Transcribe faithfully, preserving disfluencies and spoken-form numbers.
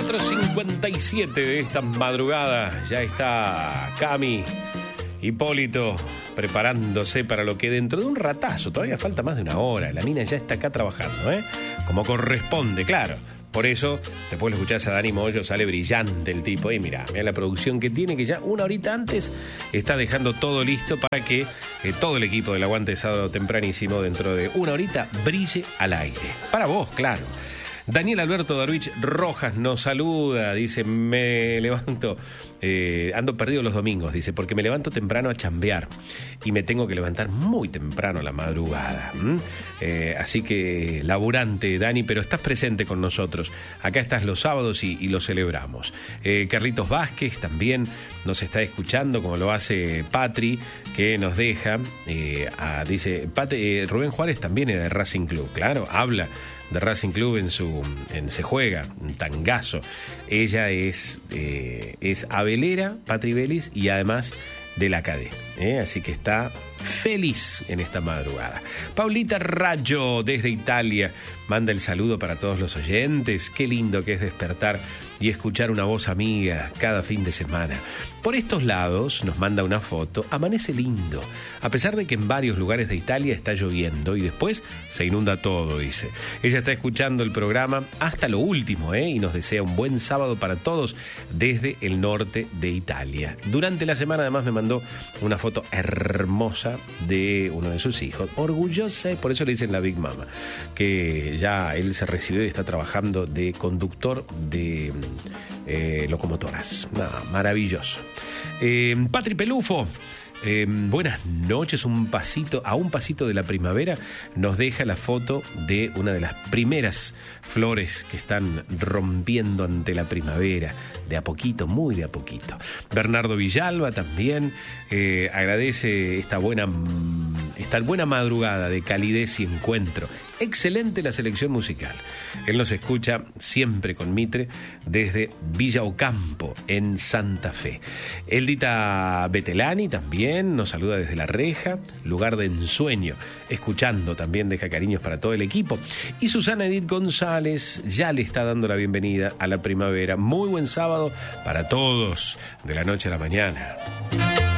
cuatro cincuenta y siete de esta madrugada. Ya está Cami, Hipólito, preparándose para lo que dentro de un ratazo, todavía falta más de una hora. La mina ya está acá trabajando, ¿eh? Como corresponde, claro. Por eso, después lo escuchás a Dani Moyo, sale brillante el tipo. Y mirá, mirá la producción que tiene, que ya una horita antes está dejando todo listo para que eh, todo el equipo del Aguante de Sábado Tempranísimo, dentro de una horita, brille al aire. Para vos, claro. Daniel Alberto Darwich Rojas nos saluda, dice, me levanto, eh, ando perdido los domingos, dice, porque me levanto temprano a chambear y me tengo que levantar muy temprano a la madrugada. ¿Mm? Eh, así que laburante, Dani, pero estás presente con nosotros. Acá estás los sábados y, y lo celebramos. Eh, Carlitos Vázquez también nos está escuchando, como lo hace Patri, que nos deja, eh, a, dice, Pate, eh, Rubén Juárez también es de Racing Club, claro, habla de Racing Club en su en Se Juega, un tangazo. Ella es eh, es abelera, Patri Vélez, y además de la Cadé, ¿eh? Así que está feliz en esta madrugada. Paulita Raggio desde Italia manda el saludo para todos los oyentes. Qué lindo que es despertar y escuchar una voz amiga cada fin de semana. Por estos lados nos manda una foto. Amanece lindo, a pesar de que en varios lugares de Italia está lloviendo y después se inunda todo, dice. Ella está escuchando el programa hasta lo último, ¿eh? Y nos desea un buen sábado para todos desde el norte de Italia. Durante la semana además me mandó una foto hermosa de uno de sus hijos, orgullosa, por eso le dicen la Big Mama, que ya él se recibió y está trabajando de conductor de eh, locomotoras. Nada, maravilloso. Eh, Patri Pelufo, eh, buenas noches. Un pasito, a un pasito de la primavera, nos deja la foto de una de las primeras flores que están rompiendo ante la primavera, de a poquito, muy de a poquito. Bernardo Villalba también eh, agradece esta buena, esta buena madrugada de calidez y encuentro. Excelente la selección musical. Él nos escucha siempre con Mitre desde Villa Ocampo, en Santa Fe. Eldita Betelani también nos saluda desde La Reja, lugar de ensueño, escuchando también, deja cariños para todo el equipo. Y Susana Edith González ya le está dando la bienvenida a la primavera. Muy buen sábado para todos, de la noche a la mañana.